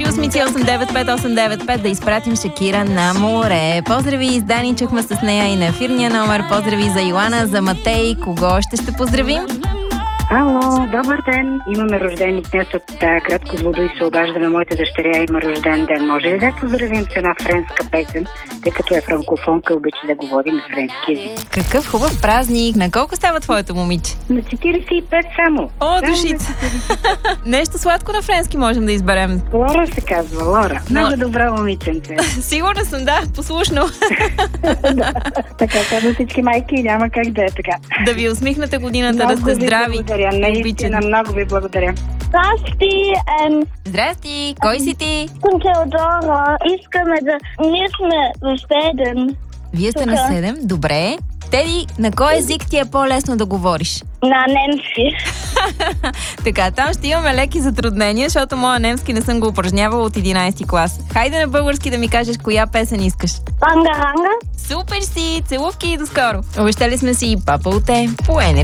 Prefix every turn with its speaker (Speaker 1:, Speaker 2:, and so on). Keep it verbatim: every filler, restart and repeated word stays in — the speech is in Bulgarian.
Speaker 1: три осем осем девет пет осем девет пет да изпратим Шакира на море. Поздрави, изданичахме с нея и на ефирния номер. Поздрави за Йоана, за Матей. Кого още ще поздравим?
Speaker 2: Ало, добър ден! Имаме рождени днес от град Козлодуй и се обаждаме. Моята дъщеря има рожден ден. Може ли да поздравим с една френска песен, тъй като е франкофонка, обича да говори на френски език?
Speaker 1: Какъв хубав празник! На колко става твоето момиче?
Speaker 2: На четиридесет и пет само.
Speaker 1: О, душица! Нещо сладко на френски можем да изберем.
Speaker 2: Лора се казва, Лора.
Speaker 1: Но...
Speaker 2: Много добра момиченце.
Speaker 1: Сигурна съм, да, послушно.
Speaker 2: Да, така казват всички майки и няма как да е така.
Speaker 1: Да ви усмихнете годината,
Speaker 2: много
Speaker 1: да сте здрави.
Speaker 2: Благодаря, наистина, много ви благодаря.
Speaker 3: Здрасти, ем,
Speaker 1: Здрасти, кой си ти?
Speaker 3: съм Теодора. Искаме да... Ние сме в седем.
Speaker 1: Вие сте
Speaker 3: Тука.
Speaker 1: на седем, добре. Теди, на кой език ти е по-лесно да говориш?
Speaker 3: На немски.
Speaker 1: Така, там ще имаме леки затруднения, защото моя немски не съм го упражнявала от единайсети клас. Хайде на български да ми кажеш коя песен искаш.
Speaker 3: Ранга-ранга.
Speaker 1: Супер си! Целувки и до скоро! Обещали сме си и папа от те. По